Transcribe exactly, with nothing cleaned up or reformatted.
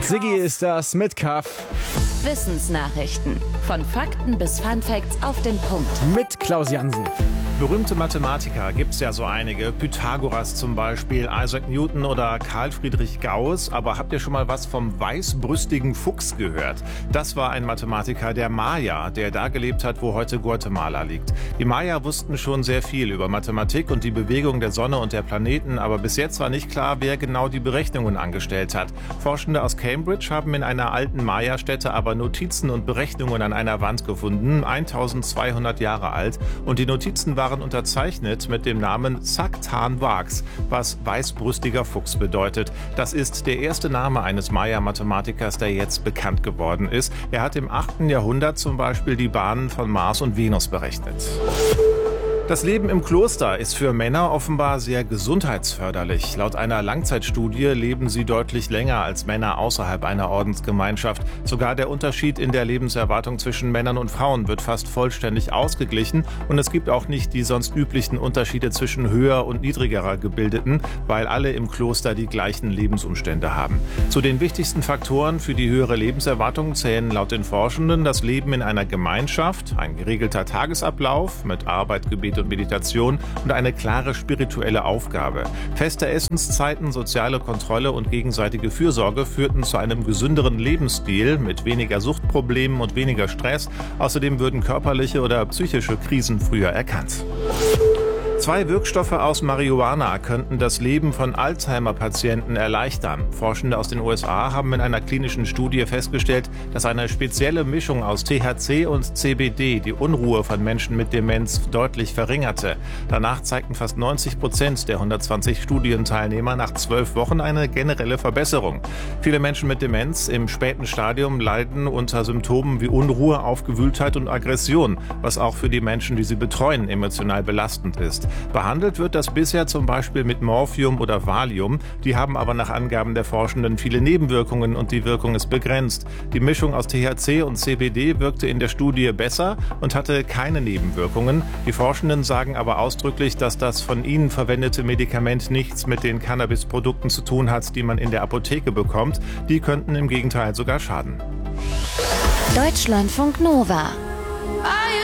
Siggi ist das mit Kaff. Wissensnachrichten. Von Fakten bis Funfacts auf den Punkt. Mit Klaus Jansen. Berühmte Mathematiker gibt es ja so einige. Pythagoras zum Beispiel, Isaac Newton oder Carl Friedrich Gauss. Aber habt ihr schon mal was vom weißbrüstigen Fuchs gehört? Das war ein Mathematiker der Maya, der da gelebt hat, wo heute Guatemala liegt. Die Maya wussten schon sehr viel über Mathematik und die Bewegung der Sonne und der Planeten. Aber bis jetzt war nicht klar, wer genau die Berechnungen angestellt hat. Forschende aus Cambridge haben in einer alten Maya-Stätte aber Notizen und Berechnungen an einer Wand gefunden, eintausendzweihundert Jahre alt. Und die Notizen waren unterzeichnet mit dem Namen Zactan Wax, was weißbrüstiger Fuchs bedeutet. Das ist der erste Name eines Maya-Mathematikers, der jetzt bekannt geworden ist. Er hat im achten Jahrhundert zum Beispiel die Bahnen von Mars und Venus berechnet. Das Leben im Kloster ist für Männer offenbar sehr gesundheitsförderlich. Laut einer Langzeitstudie leben sie deutlich länger als Männer außerhalb einer Ordensgemeinschaft. Sogar der Unterschied in der Lebenserwartung zwischen Männern und Frauen wird fast vollständig ausgeglichen. Und es gibt auch nicht die sonst üblichen Unterschiede zwischen höher und niedrigerer Gebildeten, weil alle im Kloster die gleichen Lebensumstände haben. Zu den wichtigsten Faktoren für die höhere Lebenserwartung zählen laut den Forschenden das Leben in einer Gemeinschaft, ein geregelter Tagesablauf mit Arbeit, Gebet und Meditation und eine klare spirituelle Aufgabe. Feste Essenszeiten, soziale Kontrolle und gegenseitige Fürsorge führten zu einem gesünderen Lebensstil mit weniger Suchtproblemen und weniger Stress. Außerdem würden körperliche oder psychische Krisen früher erkannt. Zwei Wirkstoffe aus Marihuana könnten das Leben von Alzheimer-Patienten erleichtern. Forschende aus den U S A haben in einer klinischen Studie festgestellt, dass eine spezielle Mischung aus T H C und C B D die Unruhe von Menschen mit Demenz deutlich verringerte. Danach zeigten fast neunzig Prozent der hundertzwanzig Studienteilnehmer nach zwölf Wochen eine generelle Verbesserung. Viele Menschen mit Demenz im späten Stadium leiden unter Symptomen wie Unruhe, Aufgewühltheit und Aggression, was auch für die Menschen, die sie betreuen, emotional belastend ist. Behandelt wird das bisher zum Beispiel mit Morphium oder Valium. Die haben aber nach Angaben der Forschenden viele Nebenwirkungen und die Wirkung ist begrenzt. Die Mischung aus T H C und C B D wirkte in der Studie besser und hatte keine Nebenwirkungen. Die Forschenden sagen aber ausdrücklich, dass das von ihnen verwendete Medikament nichts mit den Cannabisprodukten zu tun hat, die man in der Apotheke bekommt. Die könnten im Gegenteil sogar schaden. Deutschlandfunk Nova